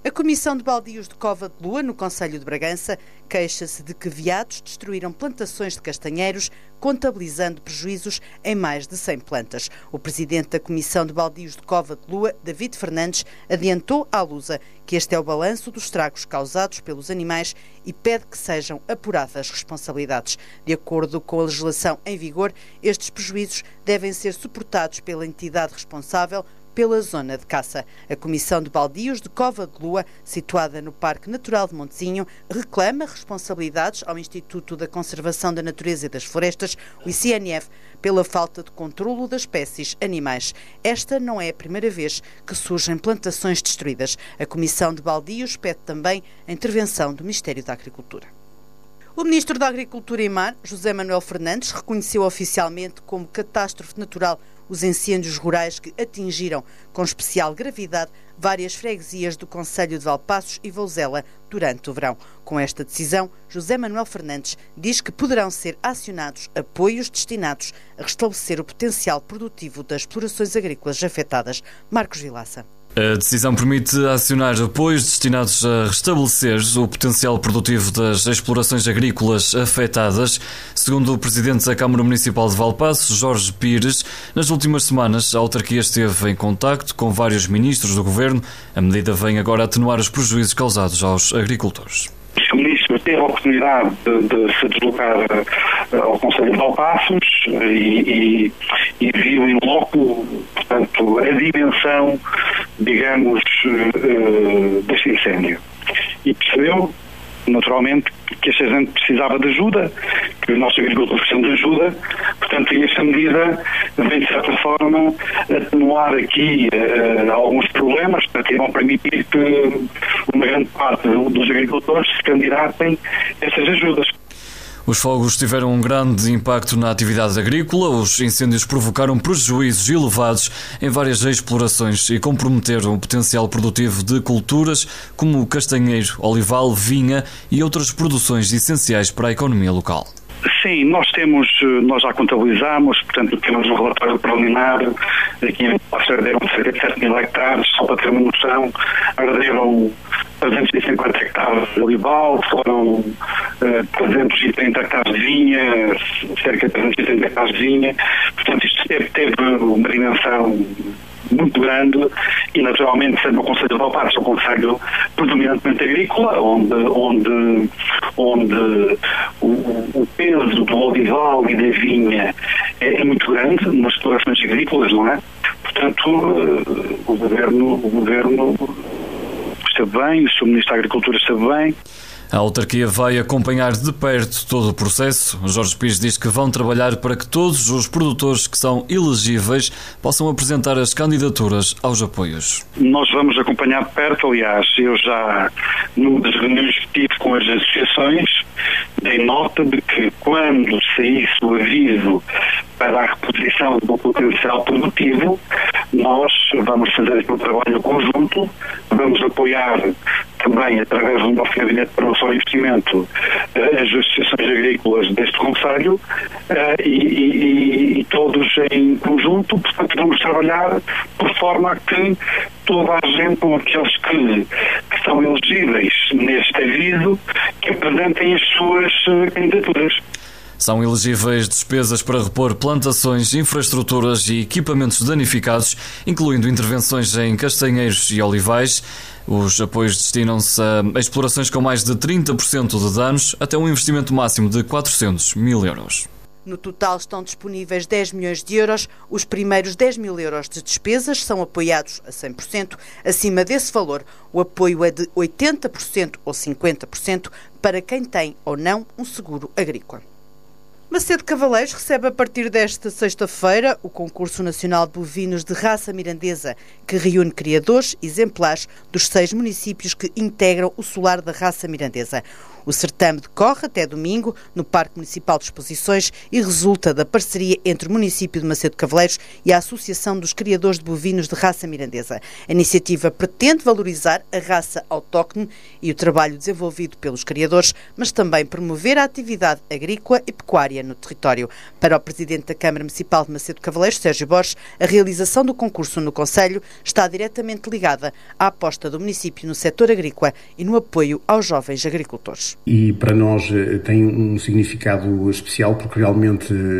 A Comissão de Baldios de Cova de Lua, no concelho de Bragança, queixa-se de que veados destruíram plantações de castanheiros, contabilizando prejuízos em mais de 100 plantas. O presidente da Comissão de Baldios de Cova de Lua, David Fernandes, adiantou à Lusa que este é o balanço dos estragos causados pelos animais e pede que sejam apuradas responsabilidades. De acordo com a legislação em vigor, estes prejuízos devem ser suportados pela entidade responsável pela zona de caça. A Comissão de Baldios de Cova de Lua, situada no Parque Natural de Montezinho, reclama responsabilidades ao Instituto da Conservação da Natureza e das Florestas, o ICNF, pela falta de controlo das espécies animais. Esta não é a primeira vez que surgem plantações destruídas. A Comissão de Baldios pede também a intervenção do Ministério da Agricultura. O Ministro da Agricultura e Mar, José Manuel Fernandes, reconheceu oficialmente como catástrofe natural os incêndios rurais que atingiram, com especial gravidade, várias freguesias do concelho de Valpaços e Vouzela durante o verão. Com esta decisão, José Manuel Fernandes diz que poderão ser acionados apoios destinados a restabelecer o potencial produtivo das explorações agrícolas afetadas. Marcos Vilaça. A decisão permite acionar apoios destinados a restabelecer o potencial produtivo das explorações agrícolas afetadas. Segundo o presidente da Câmara Municipal de Valpaços, Jorge Pires, nas últimas semanas a autarquia esteve em contacto com vários ministros do governo. A medida vem agora atenuar os prejuízos causados aos agricultores. O Ministro teve a oportunidade de se deslocar ao Concelho de Valpaços e viu em loco, portanto, a dimensão, digamos, deste incêndio. E percebeu, naturalmente, que esta gente precisava de ajuda, que os nossos agricultores precisam de ajuda. Portanto, esta medida vem, de certa forma, atenuar aqui alguns problemas, que vão permitir que uma grande parte dos agricultores se candidatem a essas ajudas. Os fogos tiveram um grande impacto na atividade agrícola. Os incêndios provocaram prejuízos elevados em várias explorações e comprometeram o potencial produtivo de culturas como castanheiro, olival, vinha e outras produções essenciais para a economia local. Sim, nós já contabilizamos, portanto temos um relatório preliminar, aqui em Valpaços arderam cerca de 7 mil hectares, só para ter uma noção, arderam 350 hectares de olival, foram 330 hectares de vinha, cerca de 330 hectares de vinha, portanto isto teve uma dimensão muito grande e, naturalmente, sendo o Concelho de Valpaços um concelho predominantemente agrícola, onde o peso do olival e da vinha é muito grande nas explorações agrícolas, não é? Portanto, o Governo esteve bem, o Sr. Ministro da Agricultura esteve bem. A autarquia vai acompanhar de perto todo o processo. Jorge Pires diz que vão trabalhar para que todos os produtores que são elegíveis possam apresentar as candidaturas aos apoios. Nós vamos acompanhar de perto, aliás, eu já, numa das reuniões que tive com as associações, dei nota de que quando saísse o aviso para a reposição do potencial produtivo, nós vamos fazer aqui um trabalho conjunto, vamos apoiar também, através do nosso Gabinete de Promoção e Investimento, as associações agrícolas deste concelho e todos em conjunto, portanto vamos trabalhar por forma a que toda a gente, ou aqueles que são elegíveis neste aviso, que apresentem as suas candidaturas. São elegíveis despesas para repor plantações, infraestruturas e equipamentos danificados, incluindo intervenções em castanheiros e olivais. Os apoios destinam-se a explorações com mais de 30% de danos, até um investimento máximo de 400 mil euros. No total estão disponíveis 10 milhões de euros. Os primeiros 10 mil euros de despesas são apoiados a 100%. Acima desse valor, o apoio é de 80% ou 50% para quem tem ou não um seguro agrícola. Macedo Cavaleiros recebe a partir desta sexta-feira o Concurso Nacional de Bovinos de Raça Mirandesa, que reúne criadores exemplares dos 6 municípios que integram o solar da raça mirandesa. O certame decorre até domingo no Parque Municipal de Exposições e resulta da parceria entre o município de Macedo Cavaleiros e a Associação dos Criadores de Bovinos de Raça Mirandesa. A iniciativa pretende valorizar a raça autóctone e o trabalho desenvolvido pelos criadores, mas também promover a atividade agrícola e pecuária no território. Para o Presidente da Câmara Municipal de Macedo Cavaleiros, Sérgio Borges, a realização do concurso no Concelho está diretamente ligada à aposta do município no setor agrícola e no apoio aos jovens agricultores. E para nós tem um significado especial porque realmente